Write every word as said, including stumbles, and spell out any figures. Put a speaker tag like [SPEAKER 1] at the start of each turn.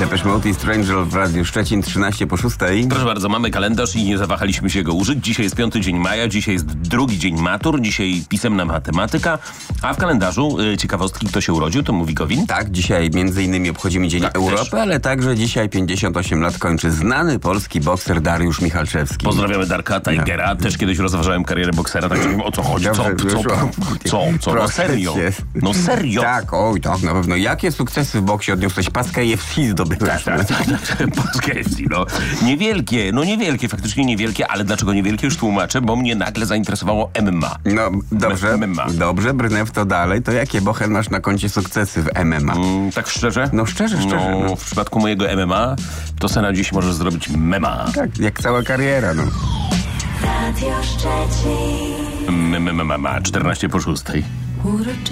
[SPEAKER 1] Depeche Mode i Stranger w Radiu Szczecin, trzynaście po szóstej.
[SPEAKER 2] Proszę bardzo, mamy kalendarz i nie zawahaliśmy się go użyć. Dzisiaj jest piąty dzień maja, dzisiaj jest drugi dzień matur, dzisiaj pisemna matematyka, a w kalendarzu y, ciekawostki, kto się urodził, to mówi Gowin.
[SPEAKER 1] Tak, dzisiaj między innymi obchodzimy Dzień
[SPEAKER 2] Tak,
[SPEAKER 1] Europy,
[SPEAKER 2] też.
[SPEAKER 1] ale także dzisiaj pięćdziesiąt osiem lat kończy znany polski bokser Dariusz Michalczewski.
[SPEAKER 2] Pozdrawiamy Darka Tigera. Też kiedyś rozważałem karierę boksera, tak nie wiem o co chodzi. Co,
[SPEAKER 1] Dobrze,
[SPEAKER 2] co,
[SPEAKER 1] wyszło.
[SPEAKER 2] co, co, no
[SPEAKER 1] Proszę
[SPEAKER 2] serio.
[SPEAKER 1] cię.
[SPEAKER 2] No serio.
[SPEAKER 1] Tak, oj, tak, na pewno. Jakie sukcesy w boksie odniosłeś? Paska i F C zdobyłeś.
[SPEAKER 2] Tak, tak, tak. Polskie F C, no. Niewielkie, no niewielkie, faktycznie niewielkie, ale dlaczego niewielkie już tłumaczę, bo mnie nagle zainteresowało M M A.
[SPEAKER 1] No, dobrze,
[SPEAKER 2] M M A.
[SPEAKER 1] dobrze, brnę w to dalej. To jakie, Bochen, masz na koncie sukcesy w M M A?
[SPEAKER 2] Mm, tak szczerze?
[SPEAKER 1] No szczerze, szczerze.
[SPEAKER 2] No,
[SPEAKER 1] No.
[SPEAKER 2] w przypadku mojego M M A, to se na dziś możesz zrobić mema.
[SPEAKER 1] Tak, jak cała kariera, no.
[SPEAKER 3] Radio Szczecin.
[SPEAKER 2] M M A, czternaście po szóstej.
[SPEAKER 3] Uroczy